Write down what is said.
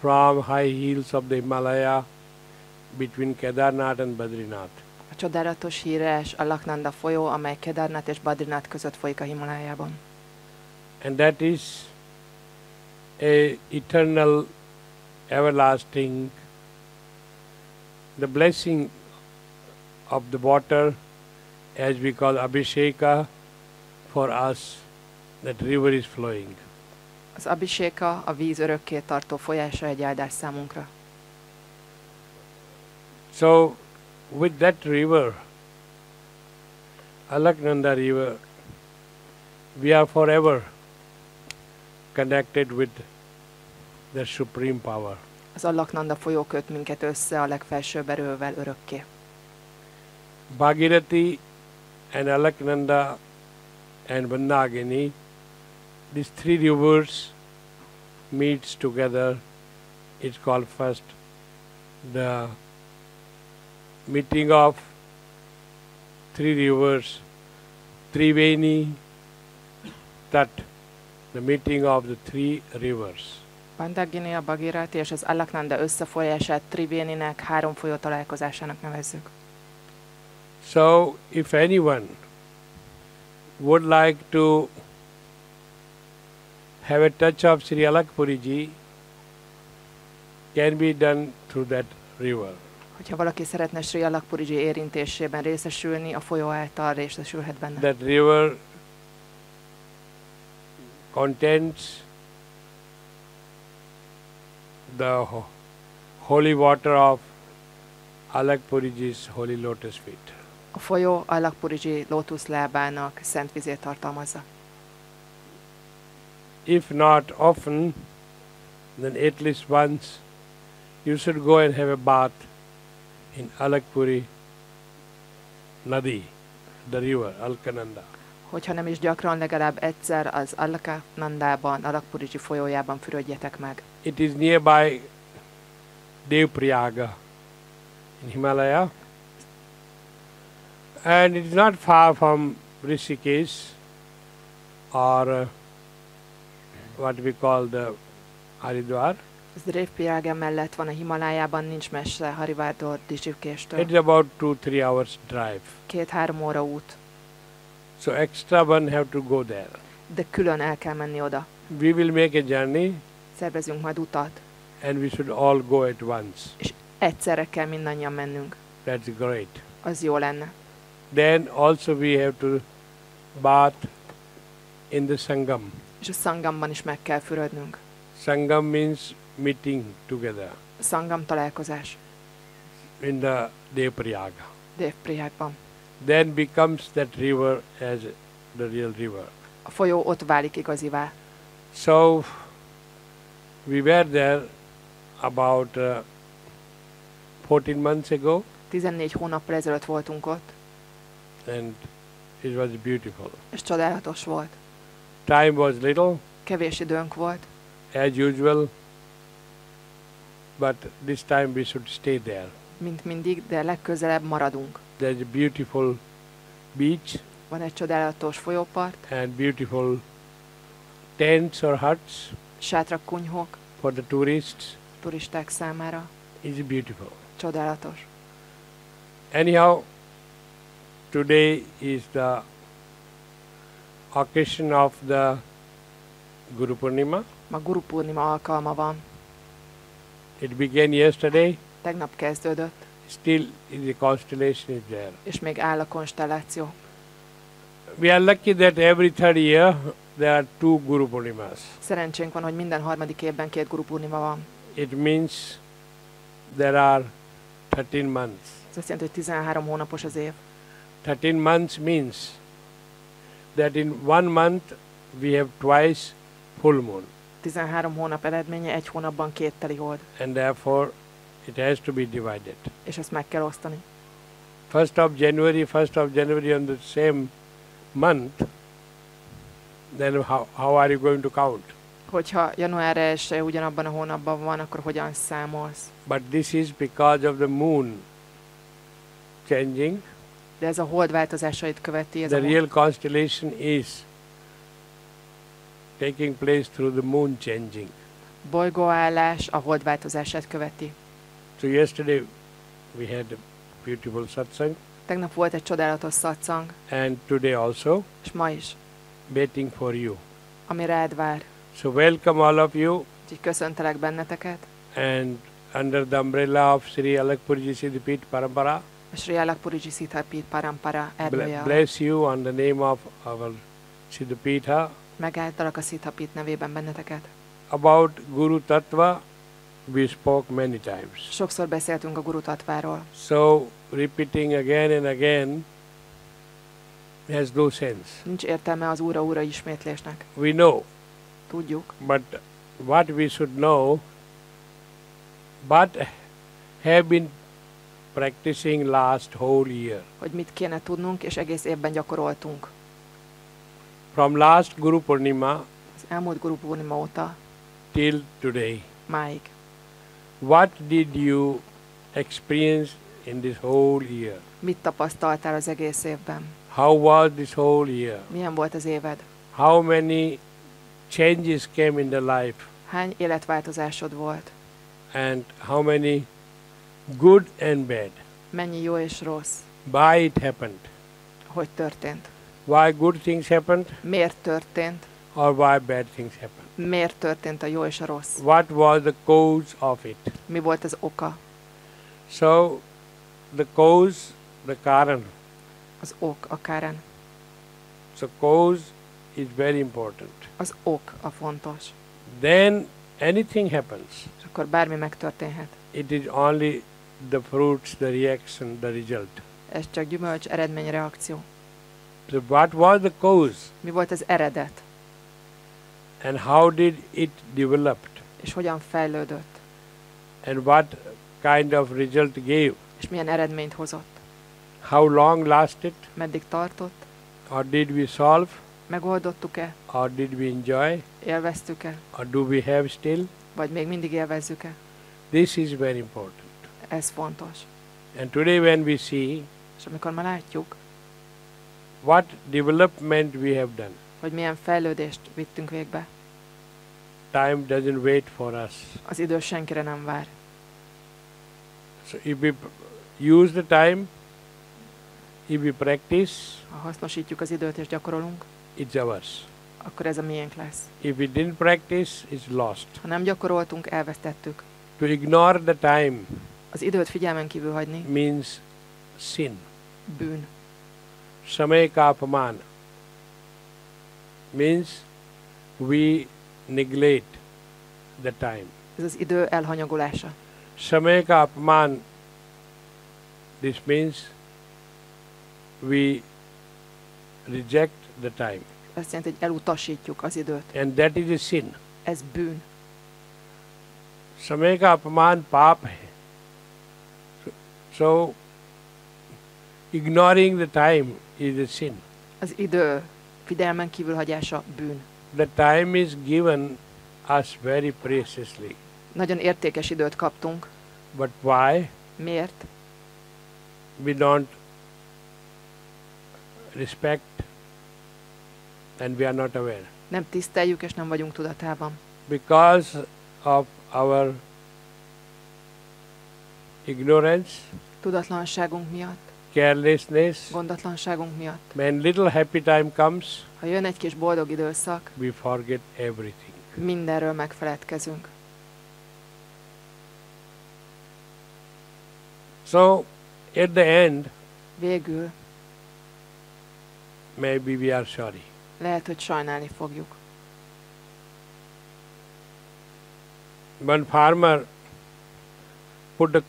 from high hills of the Himalaya between Kedarnath and Badrinath. A csodálatos híres Alaknanda folyó, amely Kedarnath és Badrinath között folyik a Himalájában. And that is a eternal, everlasting, the blessing of the water, as we call Abhisheka, for us, that river is flowing. Az Abhiséka, a víz örökké tartó folyása egy áldás számunkra. So, with that river, Alaknanda river, we are forever connected with the supreme power. Az Alaknanda folyó köt minket össze a legfelsőbb erővel örökké. Bhagirathi and Alaknanda and Mandakini, these three rivers meets together. It's called first the meeting of three rivers, Triveni Tat, the meeting of the three rivers. Mandakini, a Bhagirathi és az Alaknanda összefolyását Trivéninek, három folyó találkozásának nevezzük. So, if anyone would like to have a touch of Sri Alakpuriji, can be done through that river. Hogyha valaki szeretne Sri Alakpuriji érintésében részesülni, a folyó által részesülhet benne. That river contains the holy water of Alakpuriji's holy lotus feet. A folyó Alakpuriji lótuszlábának szent vizét tartalmazza. If not often, then at least once you should go and have a bath in Alakpuri Nadi, the river, Alaknanda. Hogyha nem is gyakran, legalább egyszer az Alaknandában, Alakpuriji folyójában fürödjetek meg. It is nearby Devprayaga in Himalaya, and it is not far from Rishikesh or what we call the Haridwar. Ez Devprayaga mellett van a Himalájában, nincs messze Harivárdor, Rishikeshtől. It's about 2-3 hours drive. 2-3 óra út, So extra one have to go there. de külön el kell menni oda. We will make a journey Szervezünk majd utat, and we should all go at once. és egyszerre kell mindannyian mennünk. That's great. Az jó lenne. Then also we have to bath in the Sangam. És a Sangamban is meg kell fürödnünk. Sangam means meeting together A Sangam találkozás in the Devprayaga. Devprayagban. Then becomes that river as the real river. A folyó ott válik igazivá. So we were there about 14 months ago, 14 hónappal ezelőtt voltunk ott, and it was beautiful. és csodálatos volt. Time was little, Kevés időnk volt, as usual, but this time we should stay there. mint mindig, de legközelebb maradunk. There's a beautiful beach Van egy csodálatos folyópart, and beautiful tents or huts sátrak, kunyhók, for the tourists. turisták számára. It's beautiful. Csodálatos. Anyhow, today is the occasion of the Guru Purnima. Ma Guru Purnima alkalma van. It began yesterday. Tegnap kezdődött, Still the constellation is there. és még áll a konstelláció. We are lucky that every third year there are 2 Guru Purnimas. Szerencsénk van, hogy minden harmadik évben 2 Guru Purnima van. It means there are 13 months. Ez azt jelenti, hogy 13 hónapos az év. 13 months means that in 1 month we have twice full moon, 13 hónap eredménye, egy hónapban 2 teli hold, and therefore it has to be divided. és ezt meg kell osztani. 1st of January on the same month, then how are you going to count? Hogyha január 1 ugyanabban a hónapban van, akkor hogyan számolsz? But this is because of the moon changing. De ez a hold változásait követi, ez The a real constellation is taking place through the moon changing. bolygóállás a hold változását követi. So yesterday we had a beautiful satsang, Tegnap volt egy csodálatos satszang, and today also, és ma is, waiting for you. ami rád vár. So welcome all of you, Úgyhogy köszöntelek benneteket, and under the umbrella of Sri Alakpurji Siddhipit Parampara, és Sri Alakpurji Siddhipit Parampara erdője alatt. bless you on the name of our Siddhipitha. Megáltalak a Siddhipit nevében benneteket. About Guru Tattva, we spoke many times. Sokszor beszéltünk a Guru Tattváról. So repeating again and again has no sense. Nincs értelme az újra-újra ismétlésnek. We know, Tudjuk, but what we should know, but have been practicing last whole year. hogy mit kéne tudnunk, és egész évben gyakoroltunk. From last Guru Purnima Az elmúlt Guru Purnima óta till today. máig. What did you experience in this whole year? Mit tapasztaltál az egész évben? How was this whole year? Milyen volt az éved? How many changes came in the life? Hány életváltozásod volt? And how many good and bad? Mennyi jó és rossz? Why it happened? Hogy történt? Why good things happened Miért történt? or why bad things happened? Miért történt a jó és a rossz? What was the cause of it? Mi volt az oka? So the cause, the karan. Az ok a káren. So cause is very important. Az ok a fontos. Then anything happens. És akkor bármi megtörténhet. It is only the fruits, the reaction, the result. Ez csak gyümölcs, eredmény, reakció. So what was the cause Mi volt az eredet? and how did it developed És hogyan fejlődött? and what kind of result gave? És milyen eredményt hozott? How long lasted, Meddig tartott? or did we solve, Megoldottuk-e? or did we enjoy, Élveztük-e? or do we have still? Vagy még mindig élvezzük-e? This is very important. Ez fontos. And today when we see És amikor ma látjuk, what development we have done, hogy milyen fejlődést vittünk végbe, time doesn't wait for us. az idő senkire nem vár. So if we use the time, if we practice, Ha hasznosítjuk az időt és gyakorolunk, it's ours. akkor ez a miénk lesz. If we didn't practice, it's lost. Ha nem gyakoroltunk, elvesztettük. To ignore the time Az időt figyelmen kívül hagyni means sin. bűn. Samay ka apaman means we neglect the time. Ez az idő elhanyagolása. Samay ka apaman, this means we reject the time. Azt jelenti, hogy elutasítjuk az időt. And that is a sin. Ez bűn. Samay ka apaman paap hai. So ignoring the time is a sin. Az idő figyelmen kívül hagyása bűn. The time is given us very preciously. Nagyon értékes időt kaptunk. But why? Miért? We don't respect and we are not aware. Nem tiszteljük és nem vagyunk tudatában. Because of our ignorance, Tudatlanságunk miatt, carelessness, gondatlanságunk miatt. when little happy time comes, Ha jön egy kis boldog időszak, we forget everything. mindenről megfeledkezünk. So, at the end, Végül maybe we are sorry. lehet, hogy sajnálni fogjuk. One farmer put a